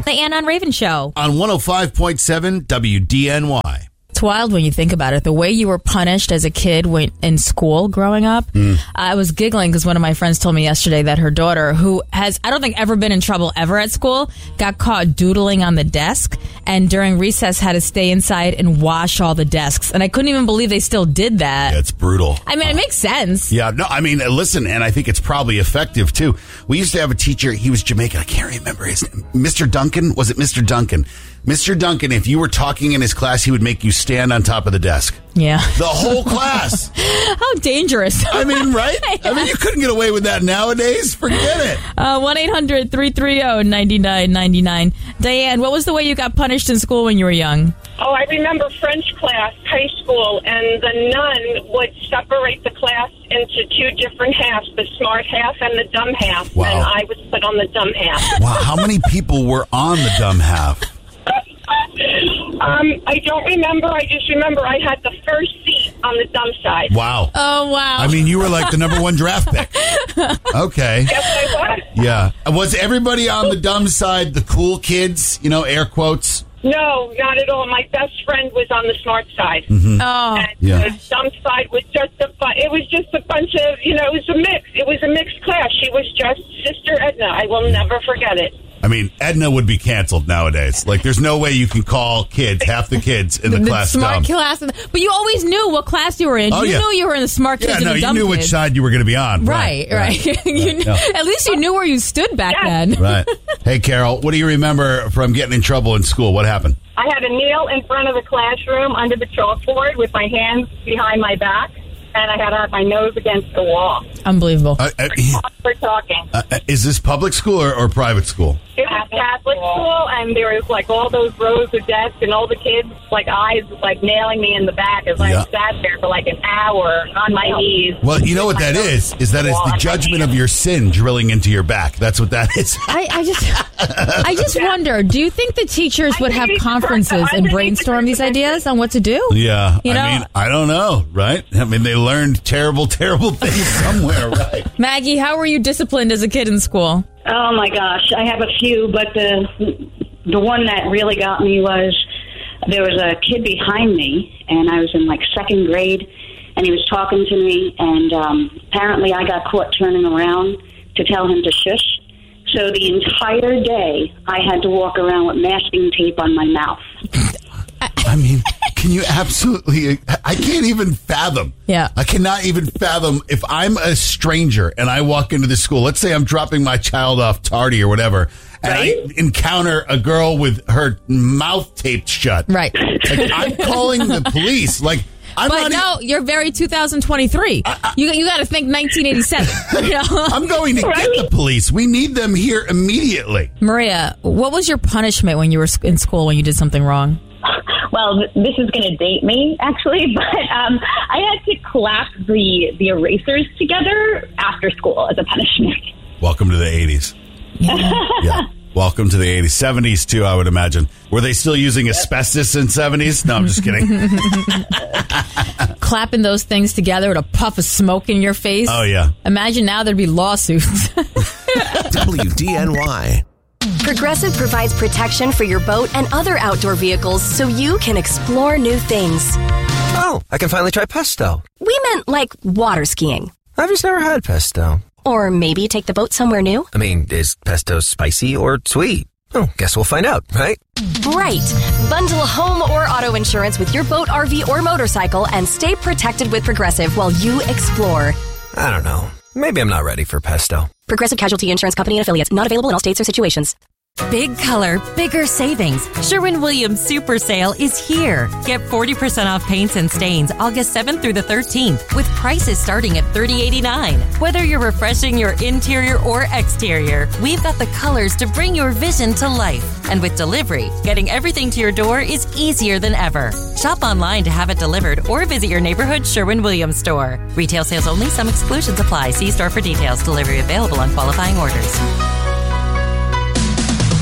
The Ann on Raven Show. On 105.7 WDNY. It's wild when you think about it. The way you were punished as a kid in school growing up. I was giggling because one of my friends told me yesterday that her daughter, who has, I don't think, ever been in trouble ever at school, got caught doodling on the desk and during recess had to stay inside and wash all the desks. And I couldn't even believe they still did that. Yeah, it's brutal. I mean, it makes sense. Yeah, no, I mean, listen, and I think it's probably effective, too. We used to have a teacher, he was Jamaican, I can't remember his name. Mr. Duncan? Was it Mr. Duncan? Mr. Duncan, if you were talking in his class, he would make you stand on top of the desk. Yeah. The whole class. How dangerous. I mean, right? I mean, you couldn't get away with that nowadays. Forget it. 1-800-330-9999. Diane, what was the way you got punished in school when you were young? Oh, I remember French class, high school, and the nun would separate the class into two different halves, the smart half and the dumb half. Wow. And I was put on the dumb half. Wow, how many people were on the dumb half? I don't remember. I just remember I had the first seat on the dumb side. Wow. Oh, wow. I mean, you were like the number one draft pick. Okay. Yes, I was. Yeah. Was everybody on the dumb side the cool kids, air quotes? No, not at all. My best friend was on the smart side. Mm-hmm. Oh. And Yeah. the dumb side was just it was just a bunch of, it was a mix. It was a mixed class. She was just Sister Edna. I will never forget it. I mean, Edna would be canceled nowadays. Like, there's no way you can call half the kids in the class smart dumb. class. But you always knew what class you were in. Oh, you yeah. knew you were in the smart kids Yeah, and no, the you dumb knew kids. which side you were going to be on. Right. At least you knew where you stood back then. Right. Hey, Carol, what do you remember from getting in trouble in school? What happened? I had to kneel in front of the classroom under the chalkboard with my hands behind my back, and I had to have my nose against the wall. Unbelievable. We're talking. Is this public school or private school? It was Catholic school, and there was like all those rows of desks, and all the kids eyes nailing me in the back as I sat there for like an hour on my knees. Well, you know what that is? Is that it's the judgment of your sin drilling into your back. That's what that is. I just wonder, do you think the teachers would have conferences and brainstorm these ideas on what to do? Yeah. You know? I mean, I don't know, right? I mean, they learned terrible, terrible things somewhere, right? Maggie, how were you disciplined as a kid in school? Oh my gosh, I have a few, but the one that really got me was there was a kid behind me, and I was in second grade, and he was talking to me, and apparently I got caught turning around to tell him to shush. So the entire day I had to walk around with masking tape on my mouth. I mean, can you absolutely... I can't even fathom. Yeah. I cannot even fathom if I'm a stranger and I walk into the school. Let's say I'm dropping my child off tardy or whatever, and I encounter a girl with her mouth taped shut. Right. I'm calling the police. You're very 2023. You got to think 1987. I'm going to get the police. We need them here immediately. Maria, what was your punishment when you were in school when you did something wrong? Well, this is going to date me, actually, but I had to clap the erasers together after school as a punishment. Welcome to the 80s. Yeah. Welcome to the 80s. 70s, too, I would imagine. Were they still using asbestos in 70s? No, I'm just kidding. Clapping those things together with a puff of smoke in your face. Oh, yeah. Imagine now there'd be lawsuits. WDNY. Progressive provides protection for your boat and other outdoor vehicles so you can explore new things. Oh, I can finally try pesto. We meant water skiing. I've just never had pesto. Or maybe take the boat somewhere new. I mean, is pesto spicy or sweet? Oh, guess we'll find out, right? Right. Bundle home or auto insurance with your boat, RV, or motorcycle and stay protected with Progressive while you explore. I don't know. Maybe I'm not ready for pesto. Progressive Casualty Insurance Company and Affiliates. Not available in all states or situations. Big color, bigger savings. Sherwin-Williams Super Sale is here. Get 40% off paints and stains August 7th through the 13th with prices starting at $30.89. Whether you're refreshing your interior or exterior, we've got the colors to bring your vision to life. And with delivery, getting everything to your door is easier than ever. Shop online to have it delivered or visit your neighborhood Sherwin-Williams store. Retail sales only. Some exclusions apply. See store for details. Delivery available on qualifying orders.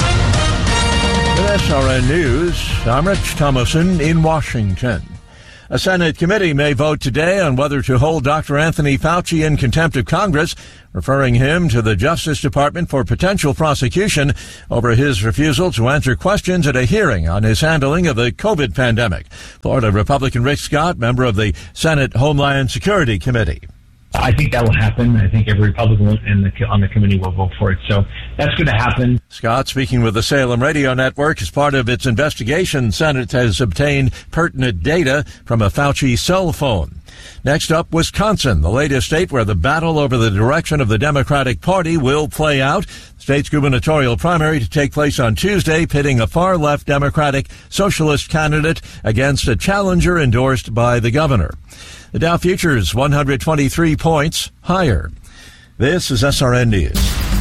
With SRN News, I'm Rich Thomason in Washington. A Senate committee may vote today on whether to hold Dr. Anthony Fauci in contempt of Congress, referring him to the Justice Department for potential prosecution over his refusal to answer questions at a hearing on his handling of the COVID pandemic. Florida Republican Rick Scott, member of the Senate Homeland Security Committee. I think that will happen. I think every Republican on the committee will vote for it. So that's going to happen. Scott, speaking with the Salem Radio Network, as part of its investigation, Senate has obtained pertinent data from a Fauci cell phone. Next up, Wisconsin, the latest state where the battle over the direction of the Democratic Party will play out. The state's gubernatorial primary to take place on Tuesday, pitting a far-left Democratic socialist candidate against a challenger endorsed by the governor. The Dow futures 123 points higher. This is SRN News.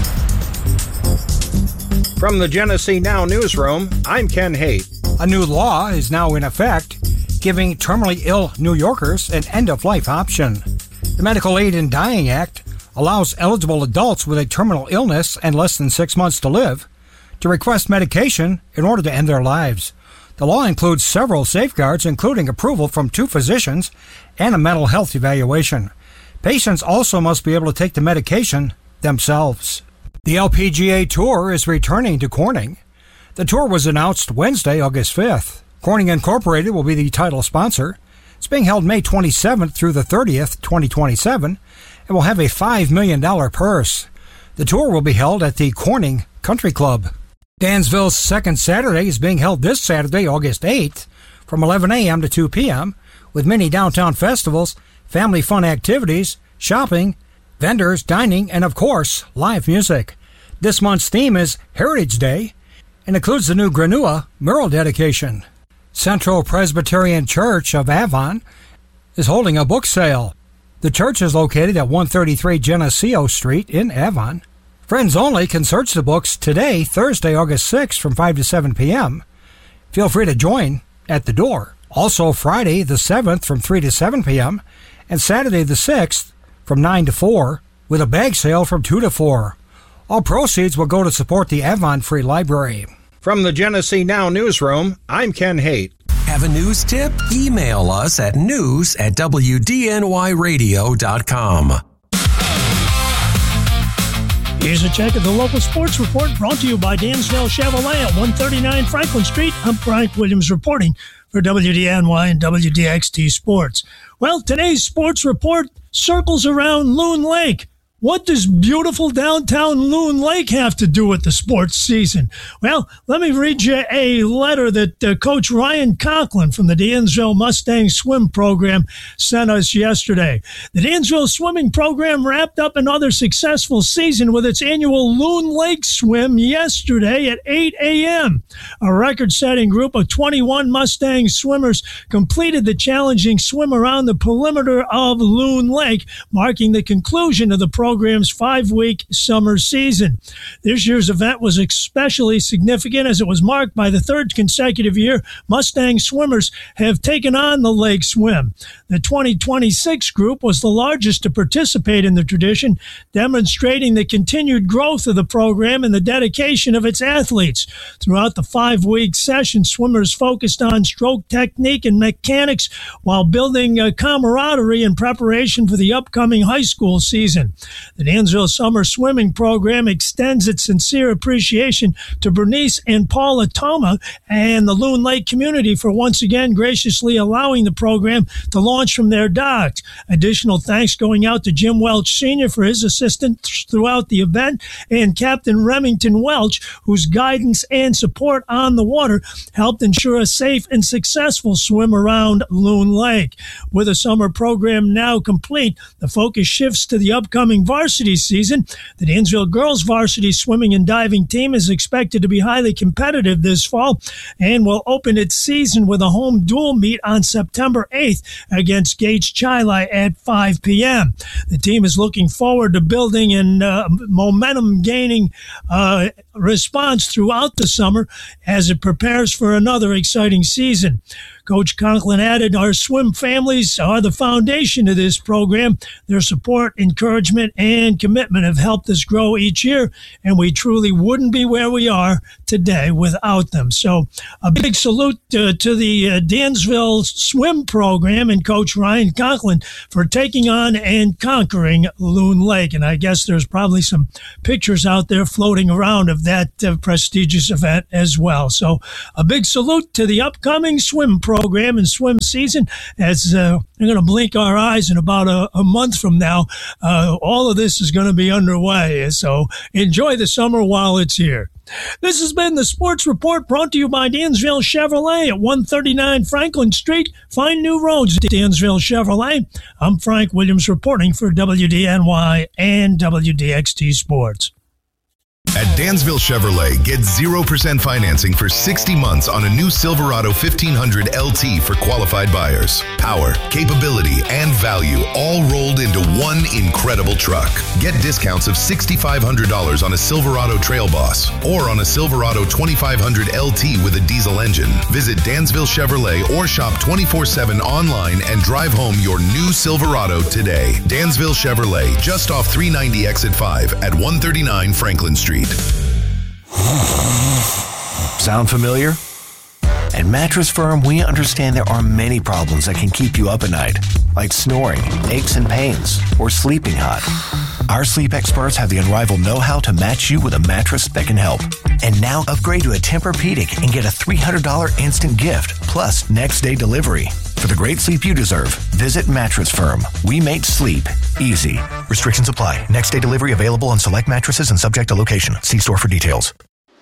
From the Genesee Now newsroom, I'm Ken Haight. A new law is now in effect, giving terminally ill New Yorkers an end-of-life option. The Medical Aid in Dying Act allows eligible adults with a terminal illness and less than 6 months to live to request medication in order to end their lives. The law includes several safeguards, including approval from 2 physicians and a mental health evaluation. Patients also must be able to take the medication themselves. The LPGA Tour is returning to Corning. The tour was announced Wednesday, August 5th. Corning Incorporated will be the title sponsor. It's being held May 27th through the 30th, 2027, and will have a $5 million purse. The tour will be held at the Corning Country Club. Dansville's second Saturday is being held this Saturday, August 8th, from 11 a.m. to 2 p.m., with many downtown festivals, family fun activities, shopping, vendors, dining, and, of course, live music. This month's theme is Heritage Day and includes the new Granua mural dedication. Central Presbyterian Church of Avon is holding a book sale. The church is located at 133 Geneseo Street in Avon. Friends only can search the books today, Thursday, August 6th, from 5 to 7 p.m. Feel free to join at the door. Also Friday, the 7th, from 3 to 7 p.m., and Saturday, the 6th, from 9 to 4, with a bag sale from 2 to 4. All proceeds will go to support the Avon Free Library. From the Genesee Now newsroom, I'm Ken Haight. Have a news tip? Email us at news@wdnyradio.com. Here's a check of the local sports report brought to you by Dansville Chevrolet at 139 Franklin Street. I'm Frank Williams reporting for WDNY and WDXT Sports. Well, today's sports report circles around Loon Lake. What does beautiful downtown Loon Lake have to do with the sports season? Well, let me read you a letter that Coach Ryan Conklin from the Dansville Mustang Swim Program sent us yesterday. The Dansville Swimming Program wrapped up another successful season with its annual Loon Lake Swim yesterday at 8 a.m. A record-setting group of 21 Mustang swimmers completed the challenging swim around the perimeter of Loon Lake, marking the conclusion of the program's 5-week summer season. This year's event was especially significant as it was marked by the 3rd consecutive year Mustang swimmers have taken on the lake swim. The 2026 group was the largest to participate in the tradition, demonstrating the continued growth of the program and the dedication of its athletes. Throughout the 5-week session, swimmers focused on stroke technique and mechanics while building camaraderie in preparation for the upcoming high school season. The Dansville Summer Swimming Program extends its sincere appreciation to Bernice and Paula Toma and the Loon Lake community for once again graciously allowing the program to launch from their docks. Additional thanks going out to Jim Welch Sr. for his assistance throughout the event and Captain Remington Welch, whose guidance and support on the water helped ensure a safe and successful swim around Loon Lake. With the summer program now complete, the focus shifts to the upcoming varsity season. The Dansville girls varsity swimming and diving team is expected to be highly competitive this fall and will open its season with a home dual meet on September 8th against Gates Chili at 5 p.m. The team is looking forward to building and momentum gaining response throughout the summer as it prepares for another exciting season. Coach Conklin added, our swim families are the foundation of this program. Their support, encouragement, and commitment have helped us grow each year, and we truly wouldn't be where we are today without them. So a big salute to the Dansville swim program and Coach Ryan Conklin for taking on and conquering Loon Lake. And I guess there's probably some pictures out there floating around of that prestigious event as well. So a big salute to the upcoming swim program and swim season. As we're going to blink our eyes in about a month from now, all of this is going to be underway. So enjoy the summer while it's here. This has been the Sports Report, brought to you by Dansville Chevrolet at 139 Franklin Street. Find new roads at Dansville Chevrolet. I'm Frank Williams reporting for WDNY and WDXT Sports. At Dansville Chevrolet, get 0% financing for 60 months on a new Silverado 1500 LT for qualified buyers. Power, capability, and value all rolled into one incredible truck. Get discounts of $6,500 on a Silverado Trail Boss or on a Silverado 2500 LT with a diesel engine. Visit Dansville Chevrolet or shop 24/7 online and drive home your new Silverado today. Dansville Chevrolet, just off 390 Exit 5 at 139 Franklin Street. Sound familiar? At Mattress Firm, we understand there are many problems that can keep you up at night, like snoring, aches and pains, or sleeping hot. Our sleep experts have the unrivaled know-how to match you with a mattress that can help. And now upgrade to a Tempur-Pedic and get a $300 instant gift, plus next-day delivery. For the great sleep you deserve, visit Mattress Firm. We make sleep easy. Restrictions apply. Next-day delivery available on select mattresses and subject to location. See store for details.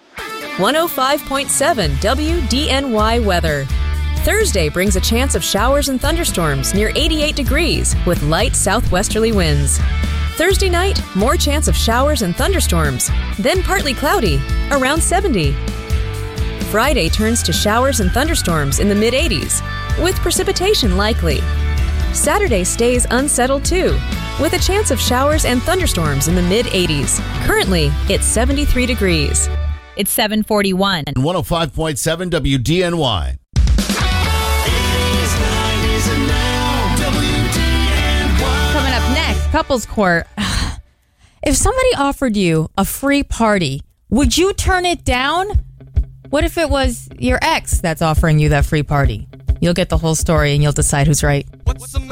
105.7 WDNY weather. Thursday brings a chance of showers and thunderstorms near 88 degrees with light southwesterly winds. Thursday night, more chance of showers and thunderstorms, then partly cloudy, around 70. Friday turns to showers and thunderstorms in the mid-80s, with precipitation likely. Saturday stays unsettled too, with a chance of showers and thunderstorms in the mid-80s. Currently, it's 73 degrees. It's 7:41. 105.7 WDNY. Coming up next, Couples Court. If somebody offered you a free party, would you turn it down? What if it was your ex that's offering you that free party? You'll get the whole story and you'll decide who's right.